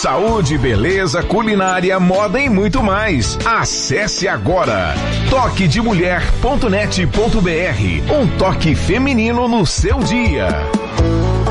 Saúde, beleza, culinária, moda e muito mais. Acesse agora toquedemulher.net.br. Um toque feminino no seu dia.